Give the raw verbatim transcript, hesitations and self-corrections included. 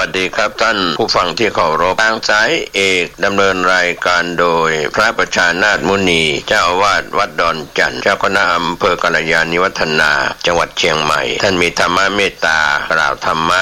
วัสดีครับท่านผู้ฟังที่เคารพทางสายเอกดำเนินรายการโดยพระประชานาถมุนีเจ้าอาวาสวัดดอนจันทร์เจ้าคณะอำเภอกัลยาณิวัฒนาจังหวัดเชียงใหม่ท่านมีธรรมะเมตตากล่าวธรรมะ